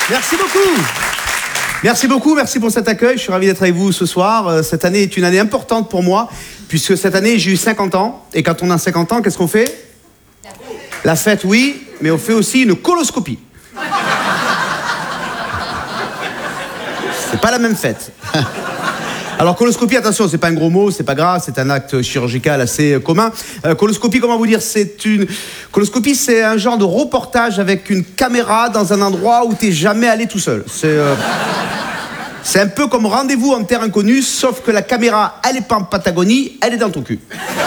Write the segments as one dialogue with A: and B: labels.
A: Merci beaucoup. Merci beaucoup, merci pour cet accueil. Je suis ravi d'être avec vous ce soir. Cette année est une année importante pour moi, puisque cette année, j'ai eu 50 ans. Et quand on a 50 ans, qu'est-ce qu'on fait? La fête, oui, mais on fait aussi une coloscopie. C'est pas la même fête. Alors, coloscopie, attention, c'est pas un gros mot, c'est pas grave, c'est un acte chirurgical assez commun. Coloscopie, comment vous dire? Coloscopie, c'est un genre de reportage avec une caméra dans un endroit où t'es jamais allé tout seul. C'est un peu comme Rendez-vous en terre inconnue, sauf que la caméra, elle est pas en Patagonie, elle est dans ton cul.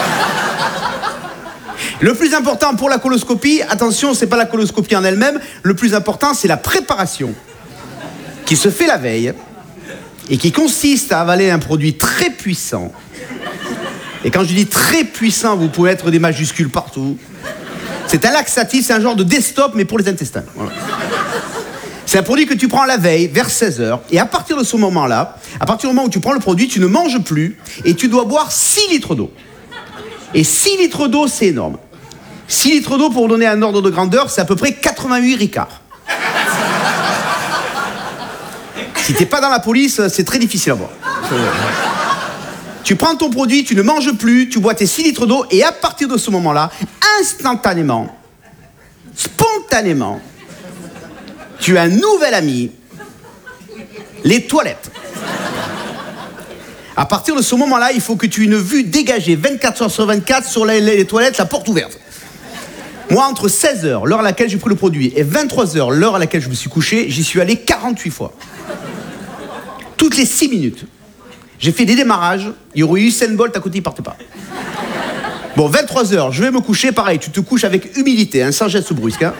A: Le plus important pour la coloscopie, attention, c'est pas la coloscopie en elle-même, le plus important, c'est la préparation, qui se fait la veille, et qui consiste à avaler un produit très puissant. Et quand je dis très puissant, vous pouvez mettre des majuscules partout. C'est un laxatif, c'est un genre de desktop, mais pour les intestins. Voilà. C'est un produit que tu prends la veille, vers 16h, et à partir de ce moment-là, à partir du moment où tu prends le produit, tu ne manges plus, et tu dois boire 6 litres d'eau. Et 6 litres d'eau, c'est énorme. 6 litres d'eau, pour vous donner un ordre de grandeur, c'est à peu près 88 ricards. Si t'es pas dans la police, c'est très difficile à boire. Tu prends ton produit, tu ne manges plus, tu bois tes 6 litres d'eau, et à partir de ce moment-là, instantanément, spontanément, tu as un nouvel ami, les toilettes. À partir de ce moment-là, il faut que tu aies une vue dégagée 24 heures sur 24 sur les toilettes, la porte ouverte. Moi, entre 16h, l'heure à laquelle j'ai pris le produit, et 23h, l'heure à laquelle je me suis couché, j'y suis allé 48 fois. Toutes les 6 minutes. J'ai fait des démarrages, il y aurait eu Usain Bolt à côté, il partait pas. Bon, 23h, je vais me coucher, pareil, tu te couches avec humilité, hein, sans geste brusque. Hein.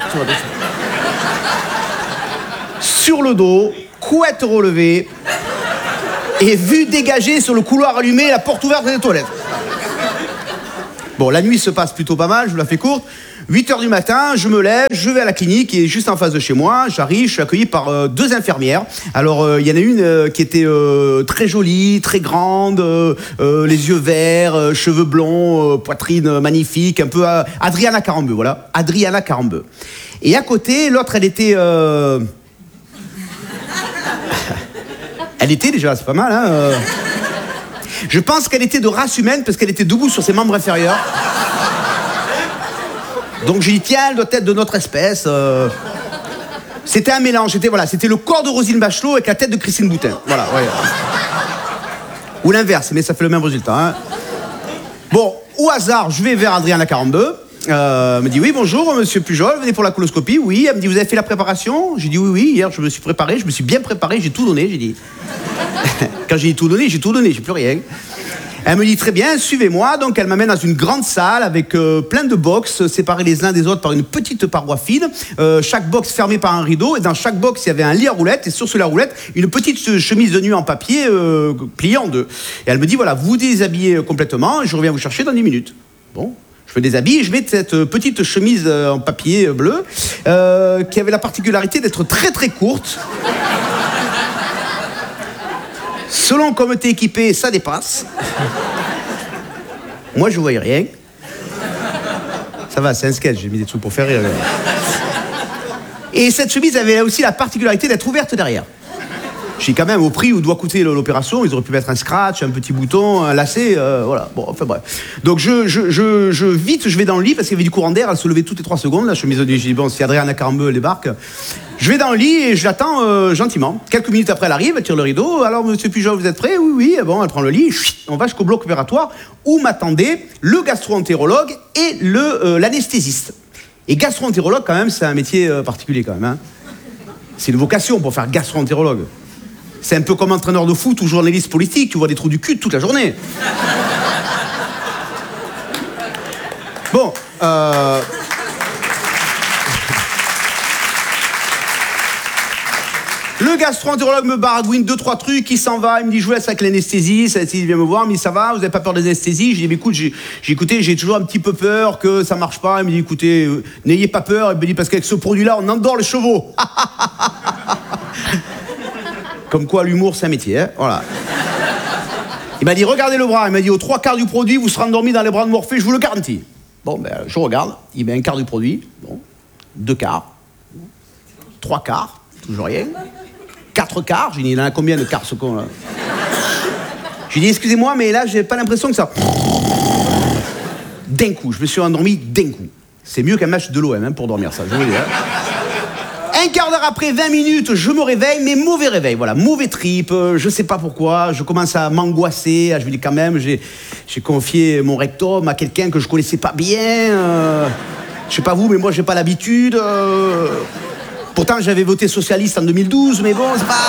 A: Sur le dos, couette relevée, et vue dégagée sur le couloir allumé, la porte ouverte des toilettes. Bon, la nuit se passe plutôt pas mal, je vous la fais courte. 8h du matin, je me lève, je vais à la clinique qui est juste en face de chez moi. J'arrive, je suis accueilli par 2 infirmières. Alors, il y en a une qui était très jolie, très grande, les yeux verts, cheveux blonds, poitrine magnifique, un peu Adriana Carambeu, voilà. Adriana Carambeu. Et à côté, l'autre, elle était... Elle était déjà, c'est pas mal, hein. Je pense qu'elle était de race humaine parce qu'elle était debout sur ses membres inférieurs. Donc j'ai dit, tiens, elle doit être de notre espèce. C'était un mélange, c'était le corps de Roselyne Bachelot avec la tête de Christine Boutin. Voilà, ouais. Ou l'inverse, mais ça fait le même résultat. Hein. Bon, au hasard, je vais vers Adriana Carambeu. Elle me dit, oui, bonjour, monsieur Pujol, venez pour la coloscopie. Oui, elle me dit, vous avez fait la préparation? J'ai dit, oui, hier, je me suis préparé, je me suis bien préparé, j'ai tout donné, j'ai dit. Quand j'ai dit tout donné, j'ai plus rien. Elle me dit, très bien, suivez-moi. Donc, elle m'amène dans une grande salle avec plein de box, séparés les uns des autres par une petite paroi fine. Chaque box fermée par un rideau. Et dans chaque box, il y avait un lit à roulettes. Et sur ce lit à roulettes, une petite chemise de nuit en papier pliée en deux. Et elle me dit, voilà, vous déshabillez complètement et je reviens vous chercher dans 10 minutes. Bon. Je me déshabille et je mets cette petite chemise en papier bleu qui avait la particularité d'être très très courte. Selon comme t'es équipé, ça dépasse. Moi, je voyais rien. Ça va, c'est un sketch, j'ai mis des trucs pour faire rire. Et cette chemise avait aussi la particularité d'être ouverte derrière. Je suis quand même au prix où doit coûter l'opération, ils auraient pu mettre un scratch, un petit bouton, un lacet, voilà. Bon, enfin bref. Donc je vais dans le lit parce qu'il y avait du courant d'air, elle se levait toutes les 3 secondes, la chemise de nuit. J'ai dit, bon, si Adriana Carambeu débarque, je vais dans le lit et je l'attends gentiment. Quelques minutes après, elle arrive, elle tire le rideau. Alors, monsieur Pujol, vous êtes prêt? Oui, oui. Bon, elle prend le lit, on va jusqu'au bloc opératoire où m'attendait le gastro-entérologue et l'anesthésiste. Et gastro-entérologue, quand même, c'est un métier particulier, quand même. Hein. C'est une vocation pour faire gastro-entérologue. C'est un peu comme entraîneur de foot ou journaliste politique, tu vois des trous du cul toute la journée. Bon, le gastro-entérologue me baragouine 2-3 trucs, il s'en va, il me dit je vous laisse avec l'anesthésie, il vient me voir, il me dit ça va, vous n'avez pas peur de l'anesthésie? Je dis mais écoute, j'ai toujours un petit peu peur que ça marche pas. Il me dit écoutez, n'ayez pas peur, il me dit parce qu'avec ce produit-là, on endort les chevaux. Comme quoi l'humour c'est un métier, hein, voilà. Il m'a dit regardez le bras, il m'a dit aux 3/4 du produit, vous serez endormi dans les bras de Morphée, je vous le garantis. Bon ben je regarde, il met 1/4 du produit, bon, 2/4, 3/4. toujours rien. 4 quarts, j'ai dit, il en a combien de quarts ce con là? J'ai dit, excusez-moi, mais là, j'ai pas l'impression que ça... D'un coup, je me suis endormi d'un coup. C'est mieux qu'un match de l'OM hein, pour dormir, ça, je vous le dis. Hein. Un quart d'heure après, 20 minutes, je me réveille, mais mauvais réveil, voilà, mauvais trip, je sais pas pourquoi, je commence à m'angoisser, je me dis quand même, j'ai confié mon rectum à quelqu'un que je connaissais pas bien, je sais pas vous, mais moi j'ai pas l'habitude, pourtant j'avais voté socialiste en 2012, mais bon, c'est pas...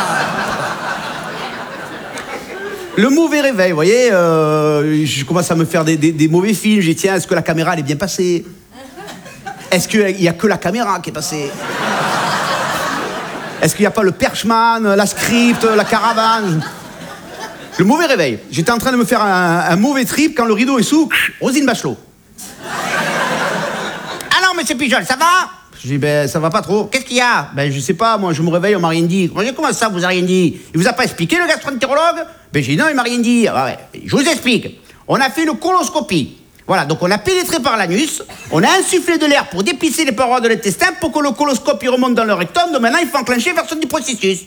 A: Le mauvais réveil, vous voyez, je commence à me faire des mauvais films. J'ai dit, tiens, est-ce que la caméra, elle est bien passée? Est-ce qu'il n'y a que la caméra qui est passée? Est-ce qu'il n'y a pas le perchman, la script, la caravane? Le mauvais réveil. J'étais en train de me faire un mauvais trip quand le rideau est sous. Roselyne Bachelot. Alors, monsieur Pujol, ça va? Je dis, ben, ça va pas trop. Qu'est-ce qu'il y a? Ben, je sais pas, moi, je me réveille, on m'a rien dit. Moi, comment ça, vous a rien dit? Il vous a pas expliqué, le gastroentérologue? Ben, j'ai dit, non, il m'a rien dit. Ah, ouais. Je vous explique. On a fait une coloscopie. Voilà, donc on a pénétré par l'anus, on a insufflé de l'air pour dépisser les parois de l'intestin pour que le coloscope y remonte dans le rectum, donc maintenant, il faut enclencher la version du processus.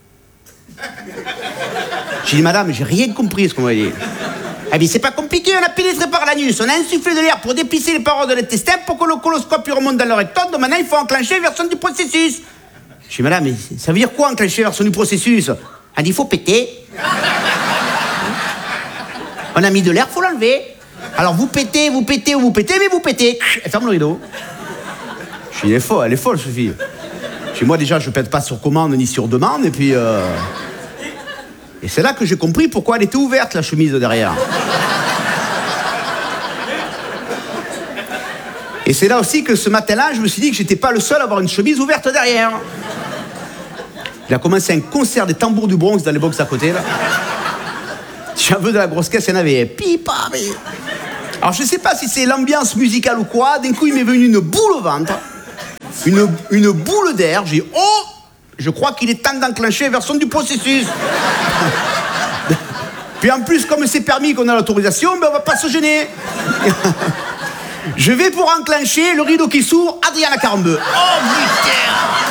A: J'ai dit, madame, j'ai rien compris ce qu'on m'a dit. Eh bien, c'est pas compliqué, on a pénétré par l'anus, on a insufflé de l'air pour dépisser les parois de l'intestin pour que le coloscope y remonte dans le rectum, donc maintenant il faut enclencher la version du processus. Je dis, madame, mais ça veut dire quoi enclencher la version du processus? Elle dit, il faut péter. On a mis de l'air, il faut l'enlever. Alors vous pétez, mais vous pétez. Elle ferme le rideau. Je dis, elle est folle, Sophie. Je dis, moi déjà, je pète pas sur commande ni sur demande, et puis... Et c'est là que j'ai compris pourquoi elle était ouverte, la chemise de derrière. Et c'est là aussi que ce matin-là, je me suis dit que j'étais pas le seul à avoir une chemise ouverte derrière. Il a commencé un concert des tambours du Bronx dans les box à côté, là. Si un peu de la grosse caisse, il y en avait. Pipa, mais... Alors je sais pas si c'est l'ambiance musicale ou quoi, d'un coup il m'est venu une boule au ventre. Une boule d'air, j'ai dit, oh, je crois qu'il est temps d'enclencher la version du processus. Puis en plus, comme c'est permis qu'on a l'autorisation, ben on va pas se gêner. Je vais pour enclencher, le rideau qui s'ouvre, Adriana Carambeu. Oh putain!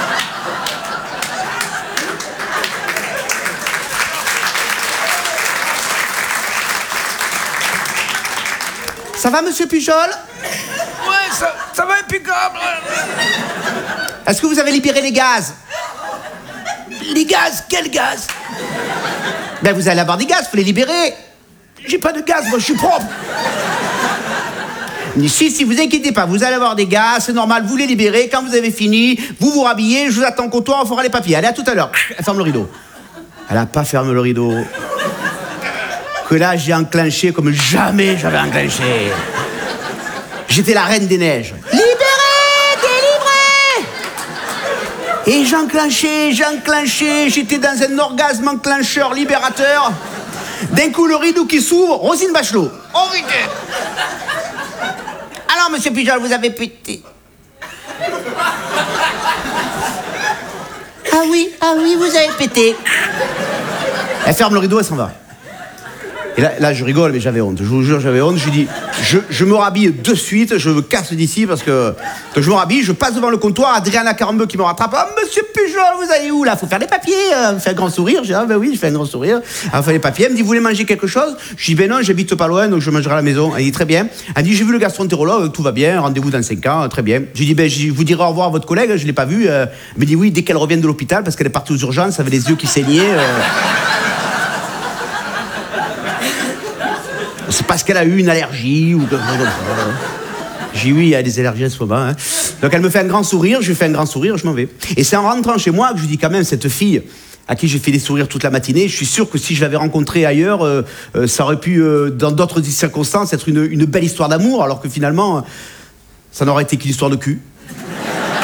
A: Ça va, monsieur Pujol?
B: Ouais, ça va impeccable.
A: Est-ce que vous avez libéré les gaz?
B: Les gaz? Quel gaz?
A: Ben vous allez avoir des gaz, faut les libérer.
B: J'ai pas de gaz, moi je suis propre.
A: Si, vous inquiétez pas, vous allez avoir des gaz, c'est normal, vous les libérez. Quand vous avez fini, vous vous rhabillez, je vous attends au comptoir, on fera les papiers. Allez, à tout à l'heure. Elle ferme le rideau. Elle a pas fermé le rideau. Que là, j'ai enclenché comme jamais j'avais enclenché. J'étais la reine des neiges. Libéré, délivré. Et j'enclenchais, j'étais dans un orgasme enclencheur libérateur. D'un coup, le rideau qui s'ouvre, Roselyne Bachelot.
B: Oh putain!
A: Alors, monsieur Pujol, vous avez pété. Ah oui, vous avez pété. Elle ferme le rideau, elle s'en va. Et là, je rigole, mais j'avais honte. Je vous jure, j'avais honte. Je dis, je me rhabille de suite, je me casse d'ici parce que je me rhabille, je passe devant le comptoir, Adriana Carambeu qui me rattrape. Ah, monsieur Pujol, vous allez où là? Faut faire les papiers. Elle fait un grand sourire. Je dis, ah ben oui, je fais un grand sourire. Elle fait les papiers. Elle me dit, vous voulez manger quelque chose? Je dis, ben non, j'habite pas loin, donc je mangerai à la maison. Elle dit, très bien. Elle dit, j'ai vu le gastroentérologue, tout va bien, rendez-vous dans 5 ans, très bien. Je dis, ben je vous dirai au revoir à votre collègue, je l'ai pas vu. Elle me dit, oui, dès qu'elle revient de l'hôpital, parce qu'elle est partie aux urgences, elle avait les yeux qui saignaient. C'est parce qu'elle a eu une allergie ou quelque chose comme ça. J'ai dit oui, il y a des allergies à ce moment. Hein. Donc elle me fait un grand sourire, je lui fais un grand sourire, je m'en vais. Et c'est en rentrant chez moi que je lui dis quand même, cette fille à qui j'ai fait des sourires toute la matinée, je suis sûr que si je l'avais rencontrée ailleurs, ça aurait pu, dans d'autres circonstances, être une belle histoire d'amour, alors que finalement, ça n'aurait été qu'une histoire de cul.